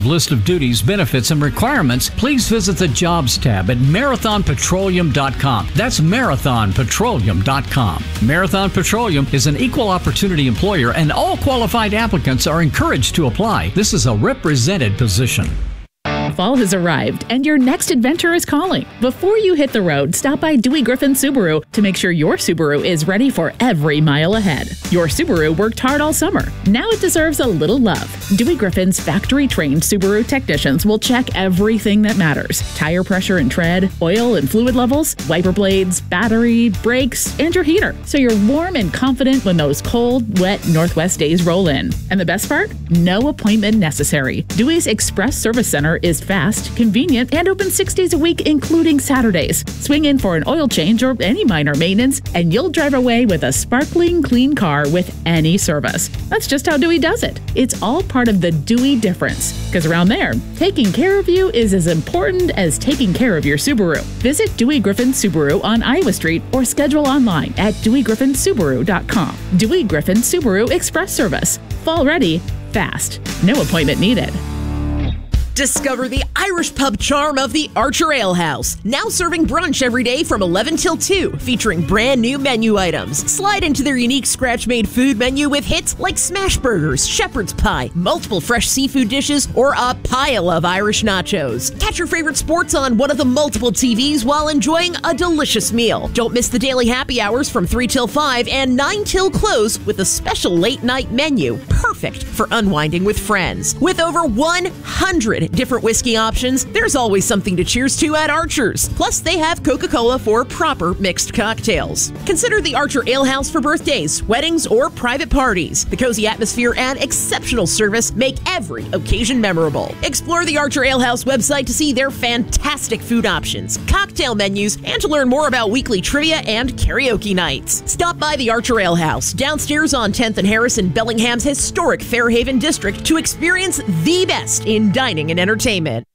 List of duties, benefits, and requirements, please visit the Jobs tab at marathonpetroleum.com. That's marathonpetroleum.com. Marathon Petroleum is an equal opportunity employer, and all qualified applicants are encouraged to apply. This is a represented position. Fall has arrived, and your next adventure is calling. Before you hit the road, stop by Dewey Griffin Subaru to make sure your Subaru is ready for every mile ahead. Your Subaru worked hard all summer. Now it deserves a little love. Dewey Griffin's factory-trained Subaru technicians will check everything that matters: tire pressure and tread, oil and fluid levels, wiper blades, battery, brakes, and your heater, so you're warm and confident when those cold, wet Northwest days roll in. And the best part? No appointment necessary. Dewey's Express Service Center is fast, convenient, and open 6 days a week, including Saturdays. Swing in for an oil change or any minor maintenance, and you'll drive away with a sparkling clean car with any service. That's just how Dewey does it. It's all part of the Dewey difference, because around there, taking care of you is as important as taking care of your Subaru. Visit Dewey Griffin Subaru on Iowa Street or schedule online at deweygriffinsubaru.com. Dewey Griffin Subaru Express Service. Fall ready, fast. No appointment needed. Discover the Irish pub charm of the Archer Ale House, now serving brunch every day from 11 till 2, featuring brand new menu items. Slide into their unique scratch-made food menu with hits like smash burgers, shepherd's pie, multiple fresh seafood dishes, or a pile of Irish nachos. Catch your favorite sports on one of the multiple TVs while enjoying a delicious meal. Don't miss the daily happy hours from 3 till 5 and 9 till close with a special late-night menu, perfect for unwinding with friends. With over 100 different whiskey options, there's always something to cheers to at Archer's. Plus, they have Coca-Cola for proper mixed cocktails. Consider the Archer Ale House for birthdays, weddings, or private parties. The cozy atmosphere and exceptional service make every occasion memorable. Explore the Archer Ale House website to see their fantastic food options, cocktail menus, and to learn more about weekly trivia and karaoke nights. Stop by the Archer Ale House, downstairs on 10th and Harris in Bellingham's historic Fairhaven district, to experience the best in dining and entertainment.